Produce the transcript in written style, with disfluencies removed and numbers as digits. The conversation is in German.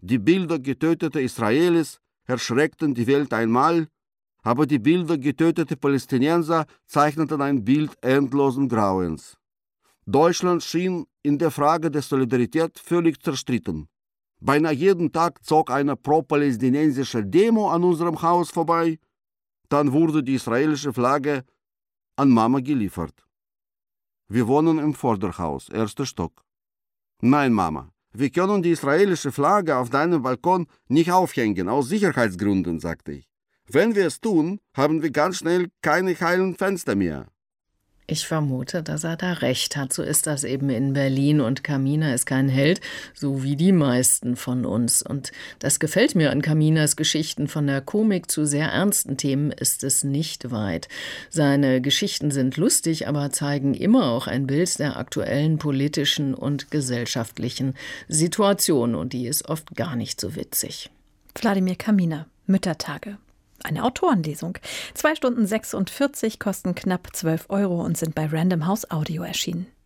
Die Bilder getöteter Israelis erschreckten die Welt einmal, aber die Bilder getöteter Palästinenser zeichneten ein Bild endlosen Grauens. Deutschland schien in der Frage der Solidarität völlig zerstritten. Beinahe jeden Tag zog eine pro-palästinensische Demo an unserem Haus vorbei. Dann wurde die israelische Flagge an Mama geliefert. Wir wohnen im Vorderhaus, 1. Stock. Nein, Mama, wir können die israelische Flagge auf deinem Balkon nicht aufhängen, aus Sicherheitsgründen, sagte ich. Wenn wir es tun, haben wir ganz schnell keine heilen Fenster mehr. Ich vermute, dass er da recht hat. So ist das eben in Berlin. Und Kaminer ist kein Held, so wie die meisten von uns. Und das gefällt mir an Kaminers Geschichten. Von der Komik zu sehr ernsten Themen ist es nicht weit. Seine Geschichten sind lustig, aber zeigen immer auch ein Bild der aktuellen politischen und gesellschaftlichen Situation. Und die ist oft gar nicht so witzig. Wladimir Kaminer, Müttertage. Eine Autorenlesung. 2 Stunden 46 kosten knapp 12 € und sind bei Random House Audio erschienen.